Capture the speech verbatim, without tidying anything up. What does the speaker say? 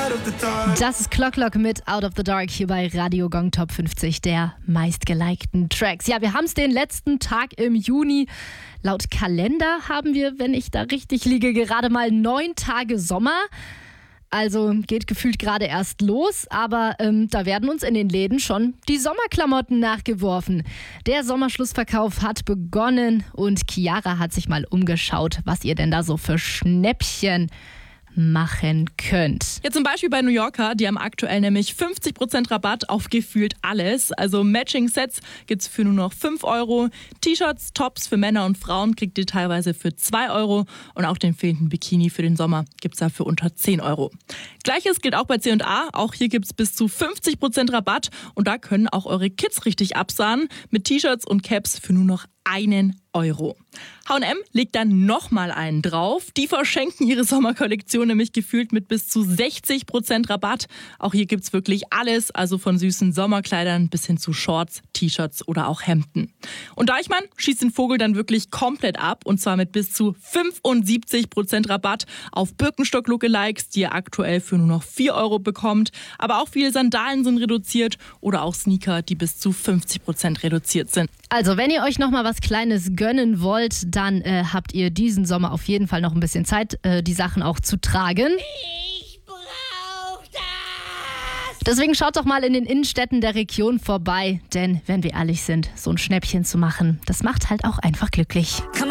Das ist Clock Clock mit Out of the Dark hier bei Radio Gong Top fünfzig der meistgelikten Tracks. Ja, wir haben es den letzten Tag im Juni. Laut Kalender haben wir, wenn ich da richtig liege, gerade mal neun Tage Sommer. Also geht gefühlt gerade erst los, aber ähm, da werden uns in den Läden schon die Sommerklamotten nachgeworfen. Der Sommerschlussverkauf hat begonnen und Chiara hat sich mal umgeschaut, was ihr denn da so für Schnäppchen machen könnt. Ja, zum Beispiel bei New Yorker, die haben aktuell nämlich fünfzig Prozent Rabatt auf gefühlt alles. Also Matching-Sets gibt's für nur noch fünf Euro. T-Shirts, Tops für Männer und Frauen kriegt ihr teilweise für zwei Euro. Und auch den fehlenden Bikini für den Sommer gibt's da für unter zehn Euro. Gleiches gilt auch bei C und A. Auch hier gibt's bis zu fünfzig Prozent Rabatt. Und da können auch eure Kids richtig absahen mit T-Shirts und Caps für nur noch einen Euro. H und M legt dann nochmal einen drauf. Die verschenken ihre Sommerkollektion nämlich gefühlt mit bis zu sechzig Prozent Rabatt. Auch hier gibt's wirklich alles, also von süßen Sommerkleidern bis hin zu Shorts, T-Shirts oder auch Hemden. Und Deichmann schießt den Vogel dann wirklich komplett ab und zwar mit bis zu fünfundsiebzig Prozent Rabatt auf Birkenstock-Lookalikes, die ihr aktuell für nur noch vier Euro bekommt. Aber auch viele Sandalen sind reduziert oder auch Sneaker, die bis zu fünfzig Prozent reduziert sind. Also wenn ihr euch noch mal was Kleines gönnen wollt, dann äh, habt ihr diesen Sommer auf jeden Fall noch ein bisschen Zeit, äh, die Sachen auch zu tragen. Ich brauch das! Deswegen schaut doch mal in den Innenstädten der Region vorbei, denn wenn wir ehrlich sind, so ein Schnäppchen zu machen, das macht halt auch einfach glücklich.